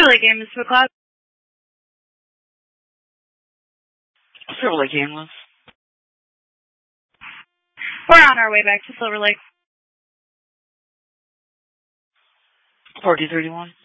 Silver Lake Ambulance to o'clock. Silver Lake Ambulance. We're on our way back to Silver Lake. 4231.